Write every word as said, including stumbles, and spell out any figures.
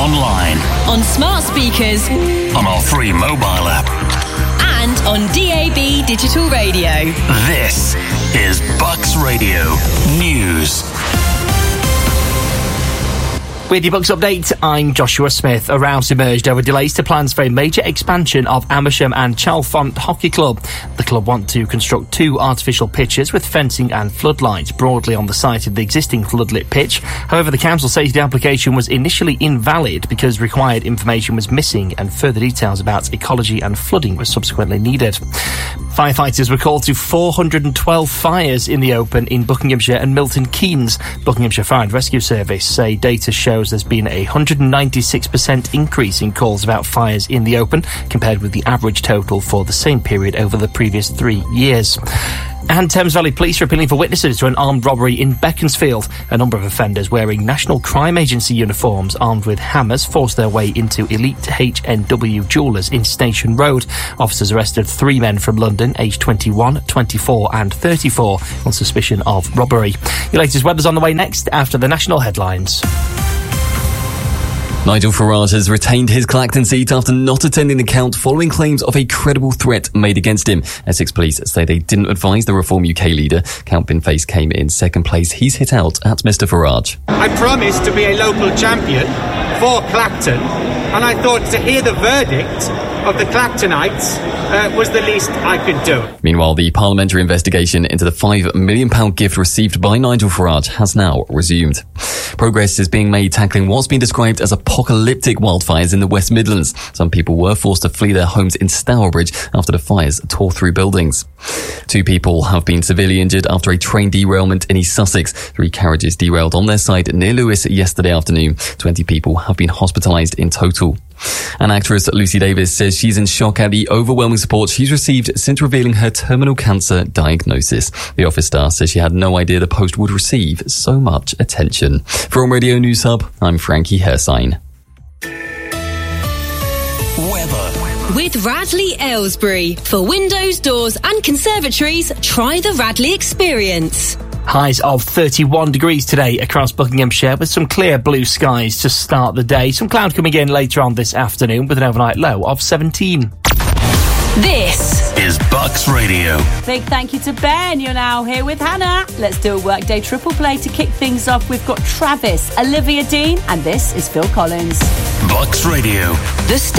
online, on smart speakers, on our free mobile app, and on D A B digital radio. This is Bucks Radio News. With your Bucks update, I'm Joshua Smith. A rout emerged over delays to plans for a major expansion of Amersham and Chalfont Hockey Club. The club want to construct two artificial pitches with fencing and floodlights broadly on the site of the existing floodlit pitch. However, the council says the application was initially invalid because required information was missing and further details about ecology and flooding were subsequently needed. Firefighters were called to four hundred twelve fires in the open in Buckinghamshire and Milton Keynes. Buckinghamshire Fire and Rescue Service say data shows there's been a one hundred ninety-six percent increase in calls about fires in the open compared with the average total for the same period over the previous three years. And Thames Valley Police are appealing for witnesses to an armed robbery in Beaconsfield. A number of offenders wearing National Crime Agency uniforms armed with hammers forced their way into Elite H N W Jewellers in Station Road. Officers arrested three men from London, aged twenty-one, twenty-four and thirty-four, on suspicion of robbery. Your latest weather's on the way next after the national headlines. Nigel Farage has retained his Clacton seat after not attending the count following claims of a credible threat made against him. Essex Police say they didn't advise the Reform U K leader. Count Binface came in second place. He's hit out at Mister Farage. I promised to be a local champion for Clacton, and I thought to hear the verdict of the Clactonites uh, was the least I could do. Meanwhile, the parliamentary investigation into the five million pounds gift received by Nigel Farage has now resumed. Progress is being made tackling what's been described as apocalyptic wildfires in the West Midlands. Some people were forced to flee their homes in Stourbridge after the fires tore through buildings. Two people have been severely injured after a train derailment in East Sussex. Three carriages derailed on their side near Lewis yesterday afternoon. Twenty people have been hospitalised in total. And actress Lucy Davis says she's in shock at the overwhelming support she's received since revealing her terminal cancer diagnosis. The Office star says she had no idea the post would receive so much attention. From Radio News Hub, I'm Frankie Hersine. Weather. With Radley Aylesbury. For windows, doors and conservatories, try the Radley experience. Highs of thirty-one degrees today across Buckinghamshire with some clear blue skies to start the day. Some cloud coming in later on this afternoon with an overnight low of seventeen. This is Bucks Radio. Big thank you to Ben. You're now here with Hannah. Let's do a workday triple play to kick things off. We've got Travis, Olivia Dean, and this is Phil Collins. Bucks Radio. The